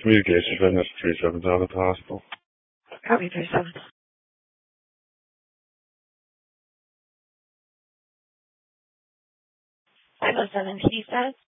Communication Fitness, 37 out of the hospital. Copy 37. I have a 7 PD status.